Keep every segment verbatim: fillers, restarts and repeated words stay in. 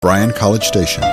Bryan College Station.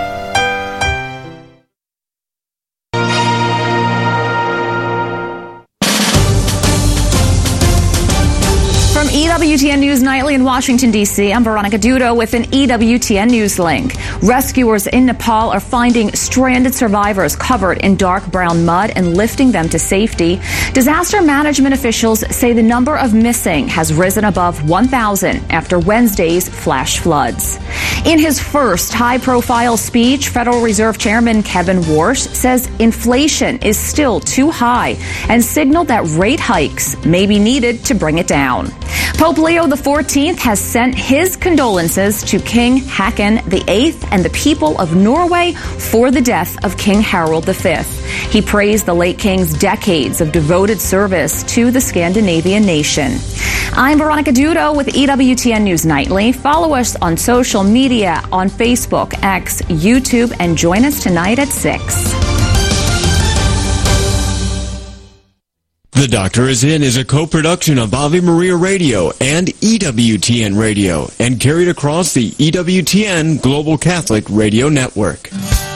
From E W T N News Nightly in Washington, D C, I'm Veronica Dudo with an E W T N News link. Rescuers in Nepal are finding stranded survivors covered in dark brown mud and lifting them to safety. Disaster management officials say the number of missing has risen above one thousand after Wednesday's flash floods. In his first high-profile speech, Federal Reserve Chairman Kevin Warsh says inflation is still too high and signaled that rate hikes may be needed to bring it down. Pope Leo the fourteenth has sent his condolences to King Haakon the eighth and the people of Norway for the death of King Harald the fifth. He praised the late king's decades of devoted service to the Scandinavian nation. I'm Veronica Dudo with E W T N News Nightly. Follow us on social media on Facebook, X, YouTube, and join us tonight at six. The Doctor Is In is a co-production of Ave Maria Radio and E W T N Radio and carried across the E W T N Global Catholic Radio Network.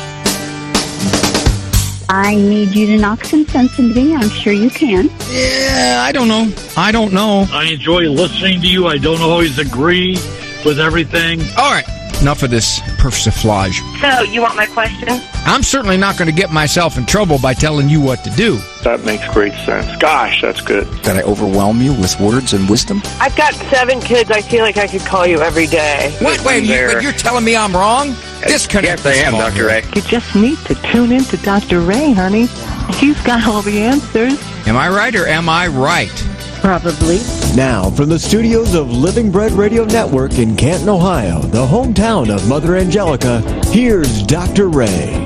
I need you to knock some sense into me. I'm sure you can. Yeah, I don't know. I don't know. I enjoy listening to you. I don't always agree with everything. All right. Enough of this persiflage. So, you want my question? I'm certainly not going to get myself in trouble by telling you what to do. That makes great sense. Gosh, that's good. Did I overwhelm you with words and wisdom? I've got seven kids. I feel like I could call you every day. Wait, wait, you, but you're telling me I'm wrong? Disconnect. Yes, I am, Doctor Ray. You just need to tune in to Doctor Ray, honey. He's got all the answers. Am I right or am I right? Probably. Now, from the studios of Living Bread Radio Network in Canton, Ohio, the hometown of Mother Angelica, here's Doctor Ray.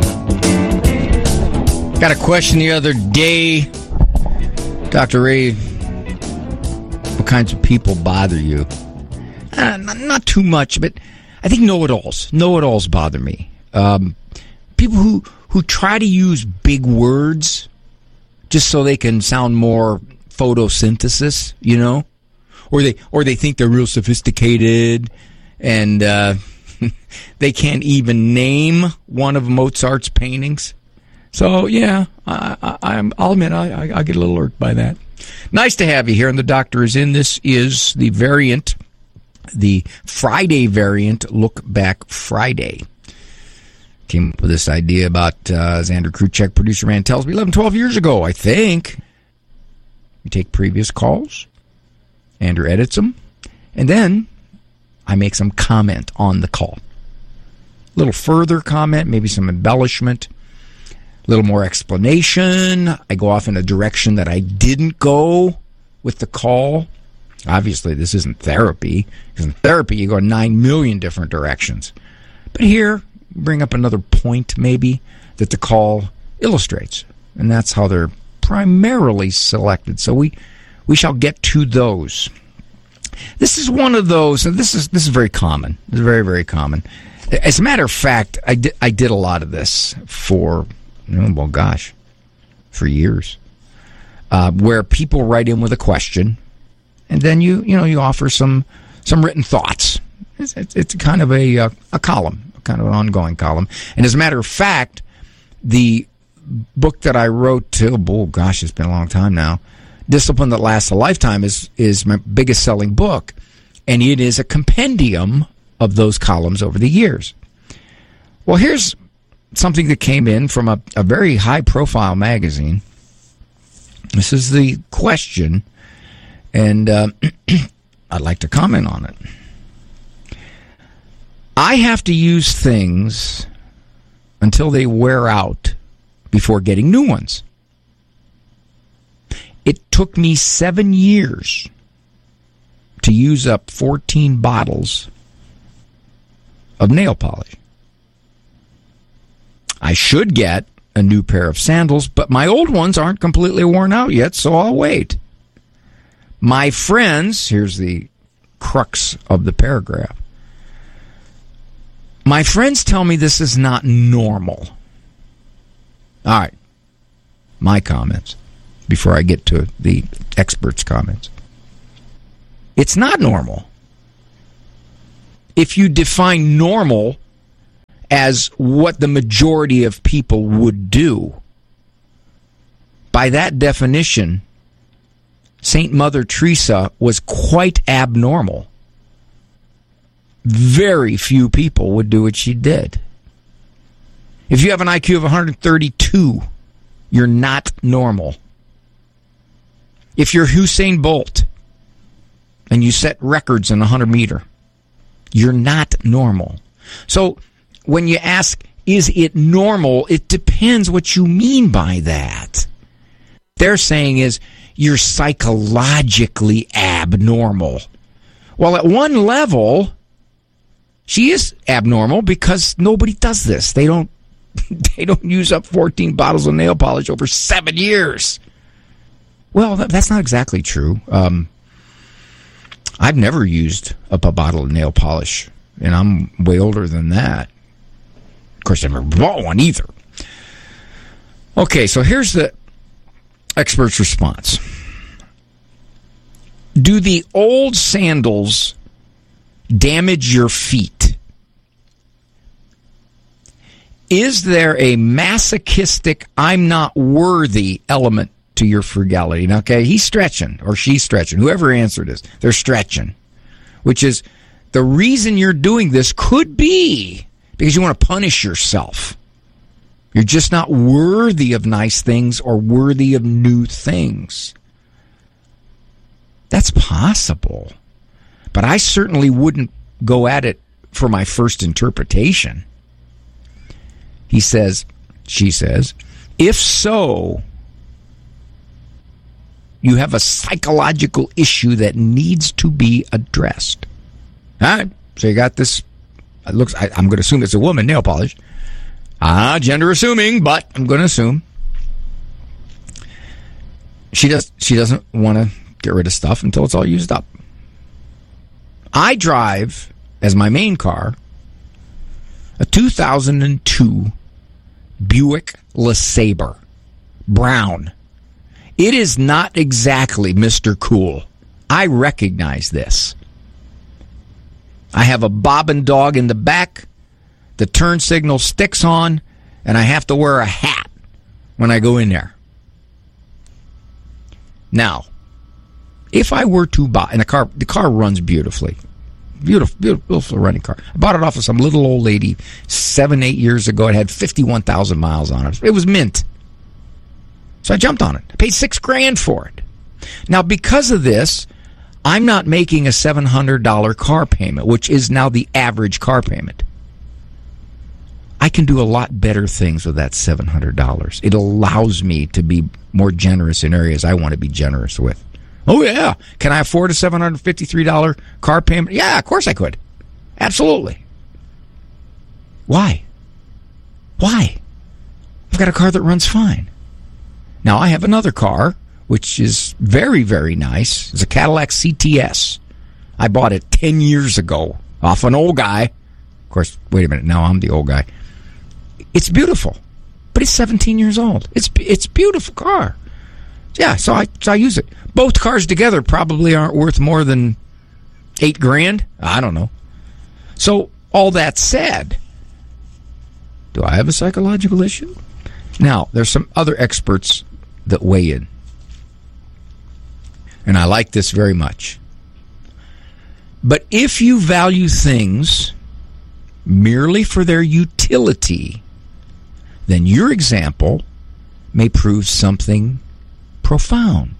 Got a question the other day. Doctor Ray, what kinds of people bother you? Uh, not, not too much, but I think know-it-alls. Know-it-alls bother me. Um, people who, who try to use big words just so they can sound more photosynthesis, you know, or they or they think they're real sophisticated, and uh, they can't even name one of Mozart's paintings. So yeah, I, I, I'm, I'll admit I, I, I get a little irked by that. Nice to have you here, and the Doctor Is In. This is the variant, the Friday variant. Look Back Friday. Came up with this idea about uh, Xander Kruchek, producer man, tells me eleven, twelve years ago, I think. We take previous calls, Andrew edits them, and then I make some comment on the call. A little further comment, maybe some embellishment, a little more explanation. I go off in a direction that I didn't go with the call. Obviously, this isn't therapy, because in therapy you go nine million different directions. But here, bring up another point, maybe, that the call illustrates, and that's how they're primarily selected. So we we shall get to those. This is one of those, and this is this is very common. It's very, very common. As a matter of fact, I did, I did a lot of this for, oh, well, gosh, for years, uh, where people write in with a question, and then you you know you offer some some written thoughts. It's, it's, it's kind of a uh, a column, kind of an ongoing column. And as a matter of fact, the book that I wrote, oh gosh, it's been a long time now, Discipline That Lasts a Lifetime, is is my biggest selling book, and it is a compendium of those columns over the years. Well, here's something that came in from a, a very high-profile magazine. This is the question, and uh, I'd like to comment on it. I have to use things until they wear out before getting new ones. It took me seven years to use up fourteen bottles of nail polish. I should get a new pair of sandals, but my old ones aren't completely worn out yet, so I'll wait. My friends, here's the crux of the paragraph. My friends tell me this is not normal. All right, my comments before I get to the experts' comments. It's not normal. If you define normal as what the majority of people would do. By that definition, Saint Mother Teresa was quite abnormal. Very few people would do what she did. If you have an I Q of one hundred thirty-two, you're not normal. If you're Usain Bolt and you set records in a hundred meter, you're not normal. So when you ask, is it normal? It depends what you mean by that. They're saying is you're psychologically abnormal. Well, at one level, she is abnormal because nobody does this. They don't they don't use up fourteen bottles of nail polish over seven years. Well, that's not exactly true. Um, I've never used up a bottle of nail polish, and I'm way older than that. Of course, I've never bought one either. Okay, so here's the expert's response. Do the old sandals damage your feet? Is there a masochistic, I'm not worthy element to your frugality? Now, okay, he's stretching, or she's stretching. Whoever answered this, they're stretching. Which is, the reason you're doing this could be because you want to punish yourself. You're just not worthy of nice things or worthy of new things. That's possible. But I certainly wouldn't go at it for my first interpretation. He says, she says, if so, you have a psychological issue that needs to be addressed. All right, so you got this, it looks, I, I'm going to assume it's a woman, nail polish. Ah, gender assuming, but I'm going to assume. She does. She doesn't want to get rid of stuff until it's all used up. I drive, as my main car, a two thousand two Buick LeSabre, brown. It is not exactly Mister Cool. I recognize this. I have a bobbin dog in the back. The turn signal sticks on, and I have to wear a hat when I go in there. Now, if I were to buy, and the car, the car runs beautifully. Beautiful, beautiful running car. I bought it off of some little old lady seven, eight years ago. It had fifty-one thousand miles on it. It was mint. So I jumped on it. I paid six grand for it. Now, because of this, I'm not making a seven hundred dollars car payment, which is now the average car payment. I can do a lot better things with that seven hundred dollars. It allows me to be more generous in areas I want to be generous with. Oh, yeah. Can I afford a seven hundred fifty-three dollars car payment? Yeah, of course I could. Absolutely. Why? Why? I've got a car that runs fine. Now, I have another car, which is very, very nice. It's a Cadillac C T S. I bought it ten years ago off an old guy. Of course, wait a minute. Now I'm the old guy. It's beautiful, but it's seventeen years old. It's it's a beautiful car. Yeah, so I so I use it. Both cars together probably aren't worth more than eight grand. I don't know. So all that said, do I have a psychological issue? Now, there's some other experts that weigh in, and I like this very much. But if you value things merely for their utility, then your example may prove something profound.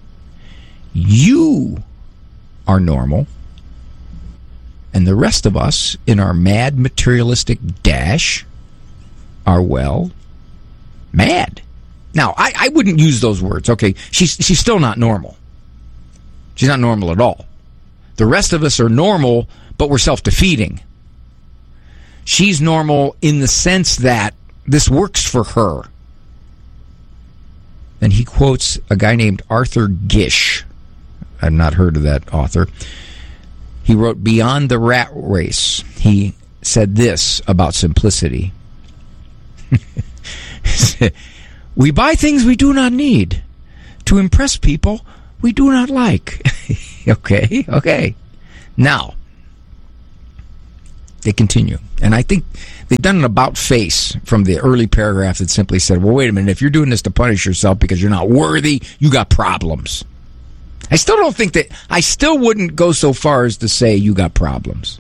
You are normal, and the rest of us in our mad materialistic dash are, well, mad. Now, I, I wouldn't use those words. Okay, she's she's still not normal. She's not normal at all. The rest of us are normal, but we're self-defeating. She's normal in the sense that this works for her. Then he quotes a guy named Arthur Gish. I've not heard of that author. He wrote Beyond the Rat Race. He said this about simplicity. We buy things we do not need to impress people we do not like. Okay, okay. Now, they continue. And I think they've done an about face from the early paragraph that simply said, well, wait a minute, if you're doing this to punish yourself because you're not worthy, you got problems. I still don't think that, I still wouldn't go so far as to say you got problems.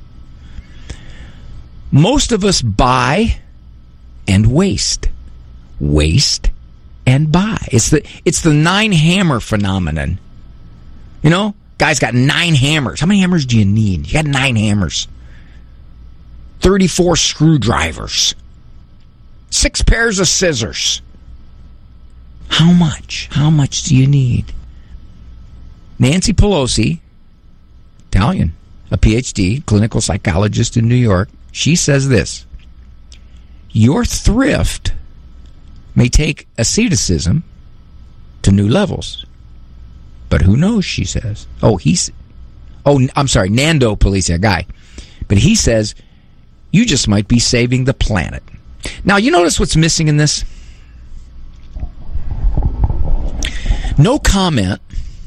Most of us buy and waste. Waste and buy. It's the it's the nine hammer phenomenon. You know, guy's got nine hammers. How many hammers do you need? You got nine hammers. thirty-four screwdrivers. Six pairs of scissors. How much? How much do you need? Nancy Pelosi, Italian, a P H D, clinical psychologist in New York, she says this: your thrift may take asceticism to new levels. But who knows, she says. Oh, he's... Oh, I'm sorry, Nando Pelosi, a guy. But he says, you just might be saving the planet. Now, you notice what's missing in this? No comment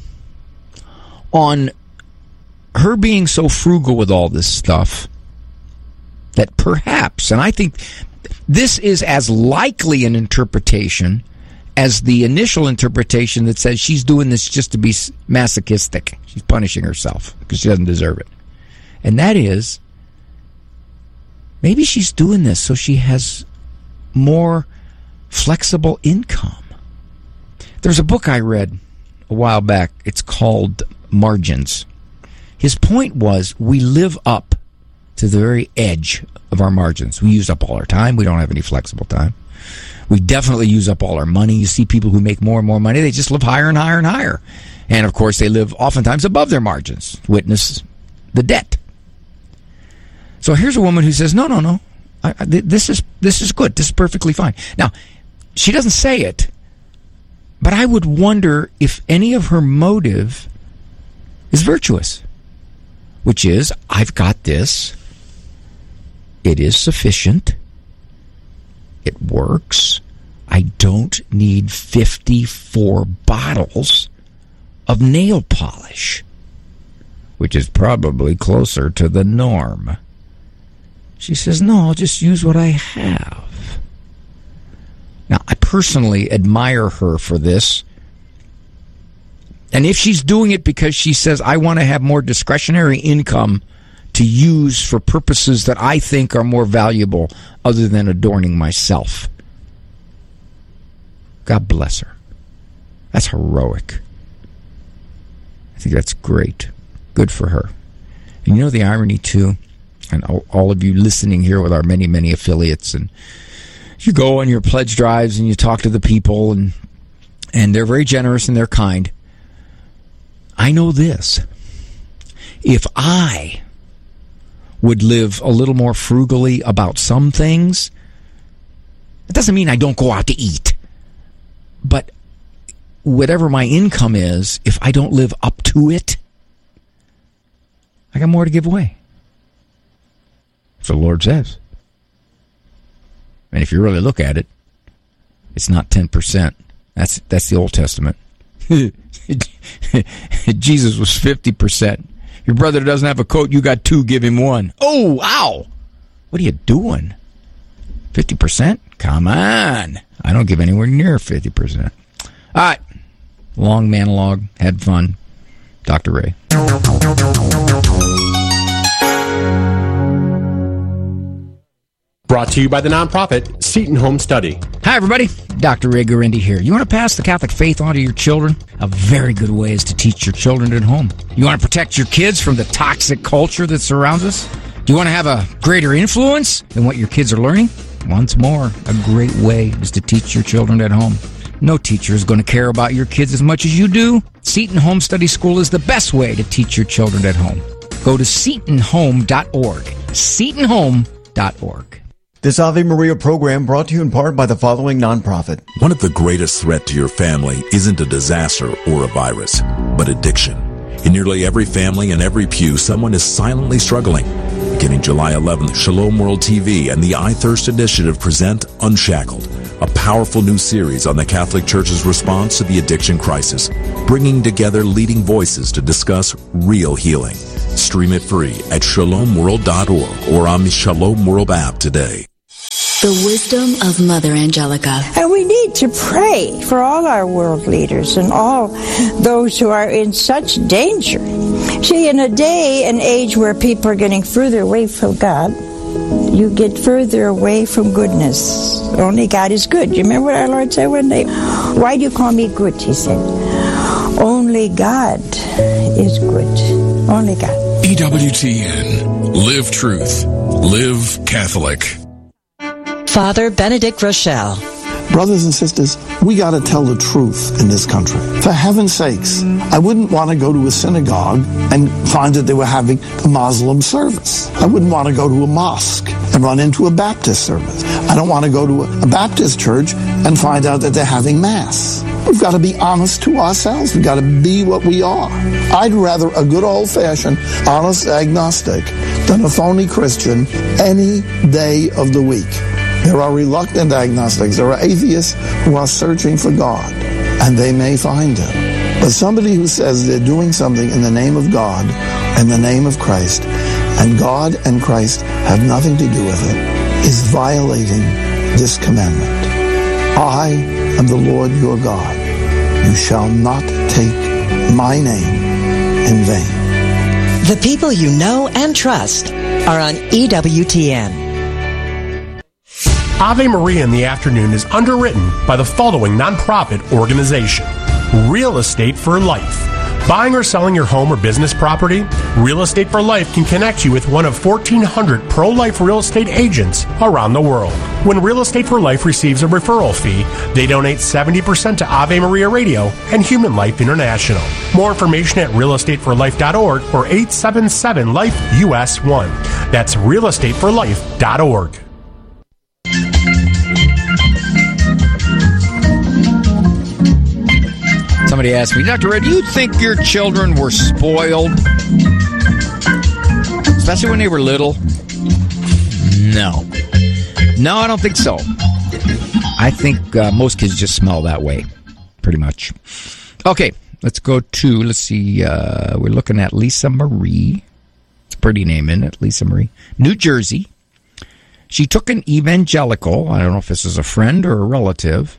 on her being so frugal with all this stuff that perhaps, and I think this is as likely an interpretation as the initial interpretation that says she's doing this just to be masochistic. She's punishing herself because she doesn't deserve it. And that is, maybe she's doing this so she has more flexible income. There's a book I read a while back. It's called Margins. His point was we live up to the very edge of our margins. We use up all our time. We don't have any flexible time. We definitely use up all our money. You see people who make more and more money, they just live higher and higher and higher. And, of course, they live oftentimes above their margins. Witness the debt. So here's a woman who says, no, no, no. I, I, this is this is good. This is perfectly fine. Now, she doesn't say it, but I would wonder if any of her motive is virtuous, which is, I've got this. It is sufficient. It works. I don't need fifty-four bottles of nail polish, which is probably closer to the norm. She says, no, I'll just use what I have. Now, I personally admire her for this. And if she's doing it because she says, I want to have more discretionary income to use for purposes that I think are more valuable other than adorning myself, God bless her. That's heroic. I think that's great. Good for her. And you know the irony, too, and all of you listening here with our many, many affiliates, and you go on your pledge drives and you talk to the people, and and they're very generous and they're kind. I know this. If I would live a little more frugally about some things, it doesn't mean I don't go out to eat. But whatever my income is, if I don't live up to it, I got more to give away. That's what the Lord says. And if you really look at it, it's not ten percent. That's that's the Old Testament. Jesus was fifty percent. Your brother doesn't have a coat, you got two, give him one. Oh, ow! What are you doing? fifty percent? Come on. I don't give anywhere near fifty percent. All right. Long monologue. Had fun. Doctor Ray. Brought to you by the nonprofit Seton Home Study. Hi, everybody. Doctor Ray Guarendi here. You want to pass the Catholic faith on to your children? A very good way is to teach your children at home. You want to protect your kids from the toxic culture that surrounds us? Do you want to have a greater influence than what your kids are learning? Once more, a great way is to teach your children at home. No teacher is going to care about your kids as much as you do. Seton Home Study School is the best way to teach your children at home. Go to seton home dot org. seton home dot org. This Ave Maria program brought to you in part by the following nonprofit. One of the greatest threats to your family isn't a disaster or a virus, but addiction. In nearly every family and every pew, someone is silently struggling. Beginning July eleventh, Shalom World T V and the I Thirst Initiative present Unshackled, a powerful new series on the Catholic Church's response to the addiction crisis, bringing together leading voices to discuss real healing. Stream it free at shalom world dot org or on the Shalom World app today. The wisdom of Mother Angelica. And we need to pray for all our world leaders and all those who are in such danger. See, in a day and age where people are getting further away from God, you get further away from goodness. Only God is good. You remember what our Lord said one day? Why do you call me good, he said. Only God is good. Only God. E W T N. Live truth. Live Catholic. Father Benedict Rochelle. Brothers and sisters, we got to tell the truth in this country. For heaven's sakes, I wouldn't want to go to a synagogue and find that they were having a Muslim service. I wouldn't want to go to a mosque and run into a Baptist service. I don't want to go to a Baptist church and find out that they're having Mass. We've got to be honest to ourselves. We've got to be what we are. I'd rather a good old-fashioned, honest agnostic than a phony Christian any day of the week. There are reluctant agnostics. There are atheists who are searching for God, and they may find Him. But somebody who says they're doing something in the name of God, in the name of Christ, and God and Christ have nothing to do with it, is violating this commandment. I am the Lord your God. You shall not take my name in vain. The people you know and trust are on E W T N. Ave Maria in the Afternoon is underwritten by the following nonprofit organization: Real Estate for Life. Buying or selling your home or business property? Real Estate for Life can connect you with one of fourteen hundred pro-life real estate agents around the world. When Real Estate for Life receives a referral fee, they donate seventy percent to Ave Maria Radio and Human Life International. More information at real estate for life dot org or eight seven seven life U S one. That's real estate for life dot org. Somebody asked me, Doctor Red, do you think your children were spoiled? Especially when they were little? No. No, I don't think so. I think uh, most kids just smell that way, pretty much. Okay, let's go to, let's see, uh, we're looking at Lisa Marie. It's a pretty name, isn't it? Lisa Marie. New Jersey. She took an evangelical, I don't know if this is a friend or a relative,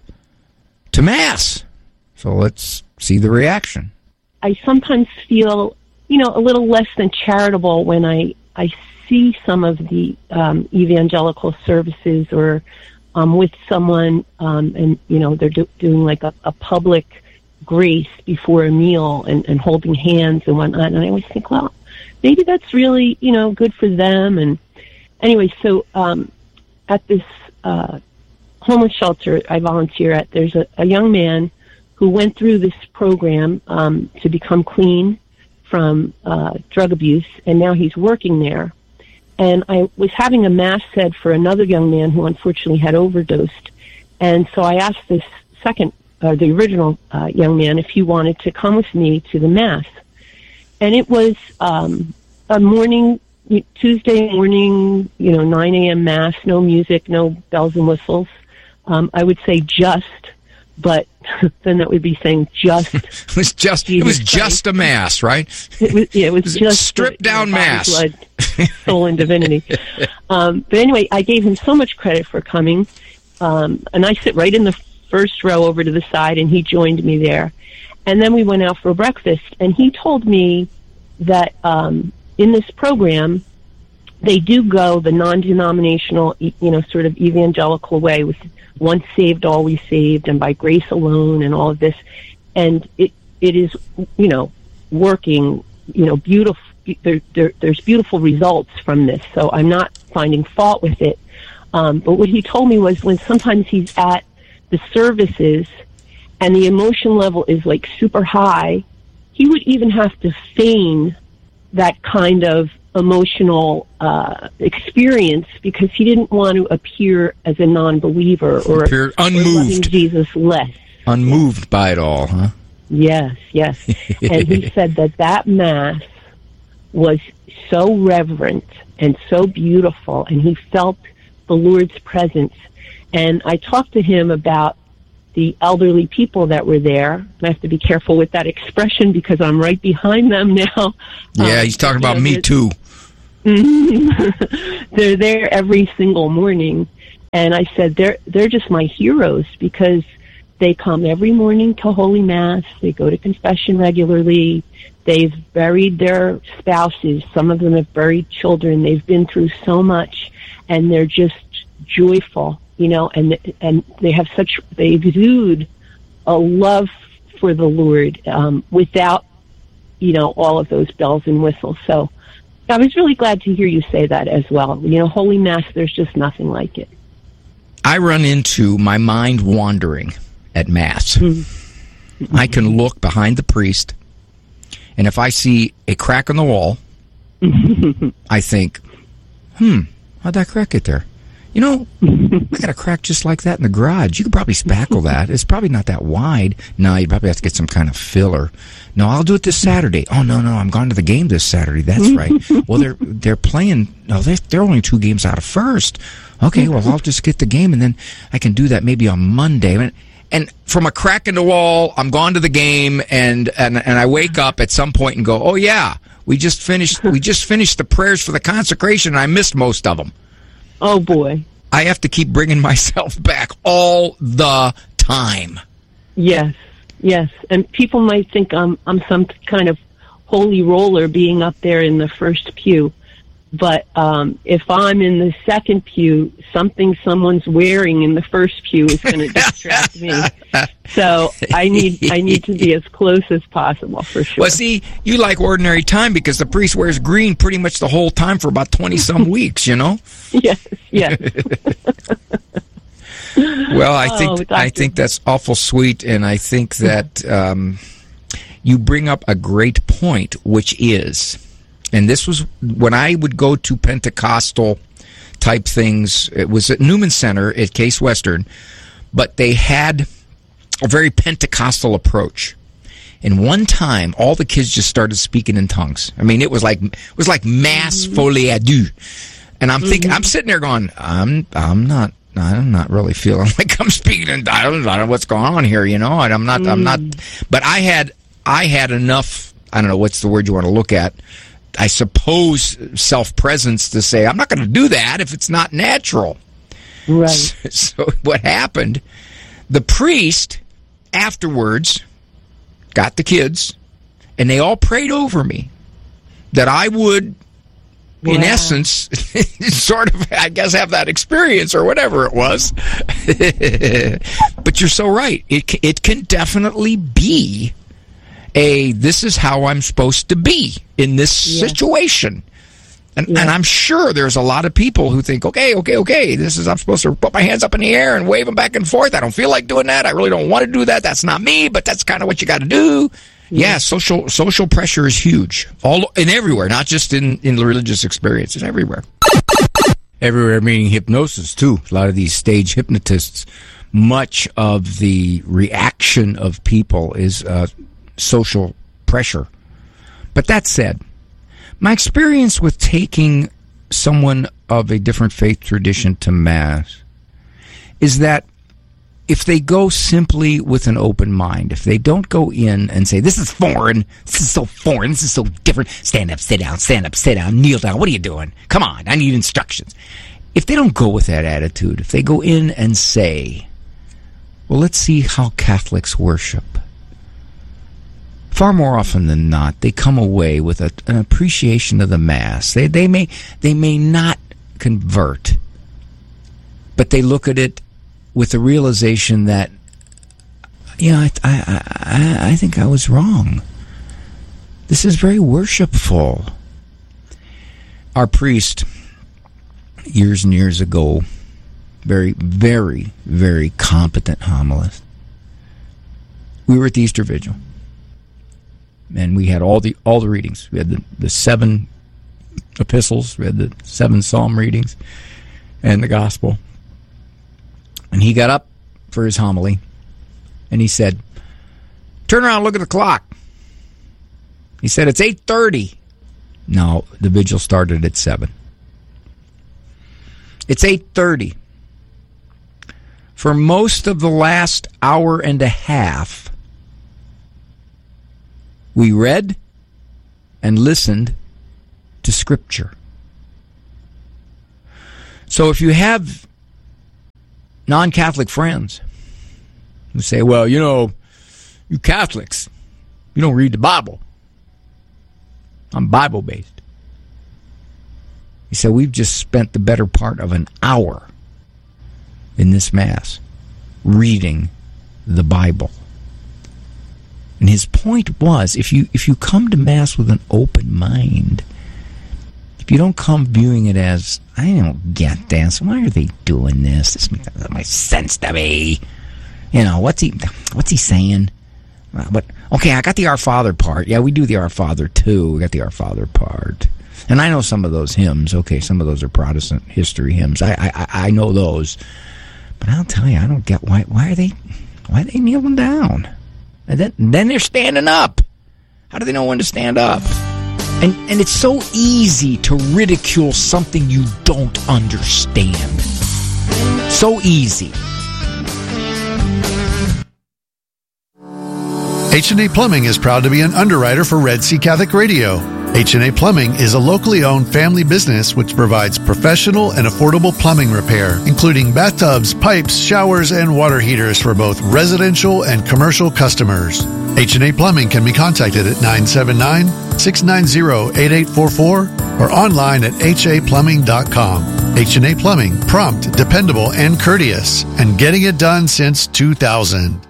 to Mass. So let's see the reaction. I sometimes feel, you know, a little less than charitable when I, I see some of the um, evangelical services or um, with someone um, and, you know, they're do- doing like a, a public grace before a meal and, and holding hands and whatnot. And I always think, well, maybe that's really, you know, good for them. And anyway, so um, at this uh, homeless shelter I volunteer at, there's a, a young man who went through this program um, to become clean from uh, drug abuse, and now he's working there. And I was having a Mass said for another young man who unfortunately had overdosed. And so I asked this second, uh, the original uh, young man, if he wanted to come with me to the Mass. And it was um, a morning, Tuesday morning, you know, nine a.m. Mass, no music, no bells and whistles. Um, I would say just, but then that would be saying just. It was just. Jesus it was Christ. Just a Mass, right? It was. Yeah, it was, it was just stripped down you know, Mass. Blood, soul, and divinity. Um, but anyway, I gave him so much credit for coming, um, and I sit right in the first row over to the side, and he joined me there. And then we went out for breakfast, and he told me that um, in this program, they do go the non-denominational, you know, sort of evangelical way with once saved, always saved, and by grace alone, and all of this. And it it is, you know, working, you know, beautiful. There, there, there's beautiful results from this, so I'm not finding fault with it. Um, but what he told me was when sometimes he's at the services and the emotion level is like super high, he would even have to feign that kind of emotional uh, experience because he didn't want to appear as a non-believer or, appear unmoved. or loving Jesus less. Unmoved by it all, huh? Yes, yes. And he said that that Mass was so reverent and so beautiful, and he felt the Lord's presence. And I talked to him about the elderly people that were there. And I have to be careful with that expression because I'm right behind them now. Yeah, um, he's talking about know, me too. They're there every single morning. And I said, they're, they're just my heroes because they come every morning to Holy Mass. They go to confession regularly. They've buried their spouses. Some of them have buried children. They've been through so much, and they're just joyful, you know, and and they have such, they exude a love for the Lord um, without, you know, all of those bells and whistles. So I was really glad to hear you say that as well. You know, Holy Mass, there's just nothing like it. I run into my mind wandering at Mass. Mm-hmm. I can look behind the priest, and if I see a crack in the wall, I think, hmm, how'd that crack get there? You know, I got a crack just like that in the garage. You could probably spackle that. It's probably not that wide. No, you probably have to get some kind of filler. No, I'll do it this Saturday. Oh, no, no, I'm going to the game this Saturday. That's right. Well, they're they're playing. No, they're, they're only two games out of first. Okay, well, I'll just get the game, and then I can do that maybe on Monday. I mean, and from a crack in the wall, I'm gone to the game, and, and and I wake up at some point and go, oh yeah, we just finished we just finished the prayers for the consecration, and I missed most of them. Oh boy, I have to keep bringing myself back all the time. Yes, yes, and people might think I'm I'm some kind of holy roller being up there in the first pew. But um, if I'm in the second pew, something someone's wearing in the first pew is going to distract me. So I need I need to be as close as possible, for sure. Well, see, you like ordinary time because the priest wears green pretty much the whole time for about twenty-some weeks, you know? Yes, yes. Well, I think oh, I think that's awful sweet, and I think that um, you bring up a great point, which is... And this was when I would go to Pentecostal type things. It was at Newman Center at Case Western, but they had a very Pentecostal approach. And one time, all the kids just started speaking in tongues. I mean, it was like it was like mass folie à deux. And I'm thinking, mm-hmm. I'm sitting there going, I'm I'm not. I'm not really feeling like I'm speaking in. I don't, I don't know what's going on here, you know. And I'm not. Mm. I'm not. But I had I had enough. I don't know what's the word you want to look at. I suppose self-presence to say, I'm not going to do that if it's not natural. Right. So, so what happened, the priest afterwards got the kids, and they all prayed over me that I would, wow. in essence, sort of, I guess, have that experience or whatever it was. But you're so right. It, it can definitely be a, this is how I'm supposed to be in this yeah. situation. And, yeah. and I'm sure there's a lot of people who think, okay, okay, okay, this is, I'm supposed to put my hands up in the air and wave them back and forth. I don't feel like doing that. I really don't want to do that. That's not me, but that's kind of what you got to do. Yeah. yeah, social social pressure is huge. All and everywhere, not just in, in religious experiences, everywhere. Everywhere, meaning hypnosis, too. A lot of these stage hypnotists, much of the reaction of people is uh, social pressure. But that said, my experience with taking someone of a different faith tradition to Mass is that if they go simply with an open mind, if they don't go in and say, this is foreign, this is so foreign, this is so different, stand up, sit down, stand up, sit down, kneel down, what are you doing? Come on, I need instructions. If they don't go with that attitude, if they go in and say, well, let's see how Catholics worship, far more often than not, they come away with a, an appreciation of the Mass. They they may they may not convert, but they look at it with the realization that, yeah, I, I I I think I was wrong. This is very worshipful. Our priest, years and years ago, very very very competent homilist. We were at the Easter Vigil. And we had all the all the readings. We had the, the seven epistles, we had the seven psalm readings, and the gospel. And he got up for his homily, and he said, turn around and look at the clock. He said, it's eight thirty. No, the vigil started at seven. It's eight thirty. For most of the last hour and a half, we read and listened to Scripture. So if you have non-Catholic friends who say, well, you know, you Catholics, you don't read the Bible. I'm Bible-based. He said, we've just spent the better part of an hour in this Mass reading the Bible. And his point was, if you if you come to Mass with an open mind, if you don't come viewing it as, I don't get this, why are they doing this? This makes no sense to me. You know, what's he what's he saying? But okay, I got the Our Father part. Yeah, we do the Our Father too. We got the Our Father part. And I know some of those hymns. Okay, some of those are Protestant history hymns. I I, I know those. But I'll tell you, I don't get why why are they why are they kneeling down? And then then they're standing up. How do they know when to stand up? And and it's so easy to ridicule something you don't understand. So easy. H and A Plumbing is proud to be an underwriter for Red Sea Catholic Radio. H and A Plumbing is a locally owned family business which provides professional and affordable plumbing repair, including bathtubs, pipes, showers, and water heaters for both residential and commercial customers. H and A Plumbing can be contacted at nine seven nine, six nine zero, eight eight four four or online at h a plumbing dot com. H and A Plumbing, prompt, dependable, and courteous, and getting it done since two thousand.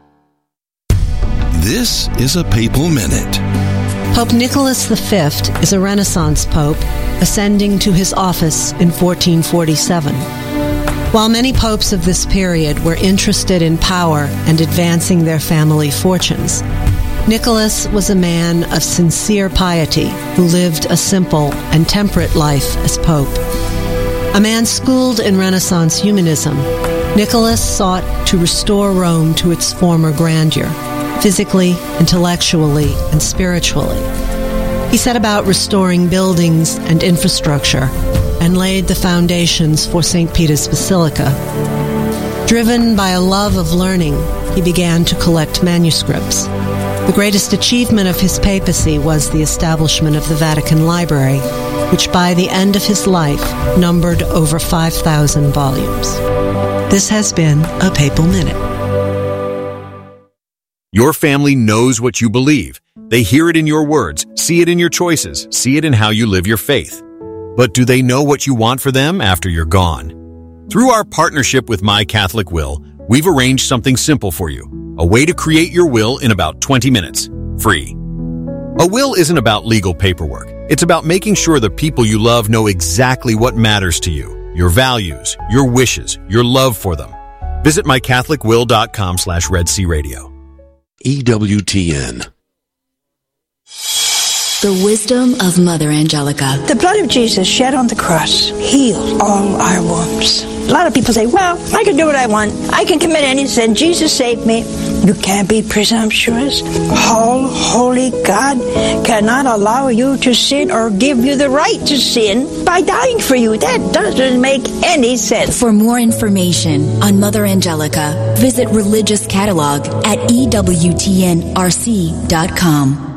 This is a Papal Minute. Pope Nicholas the Fifth is a Renaissance pope ascending to his office in fourteen forty-seven. While many popes of this period were interested in power and advancing their family fortunes, Nicholas was a man of sincere piety who lived a simple and temperate life as pope. A man schooled in Renaissance humanism, Nicholas sought to restore Rome to its former grandeur, physically, intellectually, and spiritually. He set about restoring buildings and infrastructure and laid the foundations for Saint Peter's Basilica. Driven by a love of learning, he began to collect manuscripts. The greatest achievement of his papacy was the establishment of the Vatican Library, which by the end of his life numbered over five thousand volumes. This has been a Papal Minute. Your family knows what you believe. They hear it in your words, see it in your choices, see it in how you live your faith. But do they know what you want for them after you're gone? Through our partnership with My Catholic Will, we've arranged something simple for you. A way to create your will in about twenty minutes, free. A will isn't about legal paperwork. It's about making sure the people you love know exactly what matters to you, your values, your wishes, your love for them. Visit my catholic will dot com slash Red Sea Radio. E W T N. The wisdom of Mother Angelica. The blood of Jesus shed on the cross healed all our wounds. A lot of people say, well, I can do what I want. I can commit any sin. Jesus saved me. You can't be presumptuous. All holy God cannot allow you to sin or give you the right to sin by dying for you. That doesn't make any sense. For more information on Mother Angelica, visit Religious Catalog at E W T N R C dot com.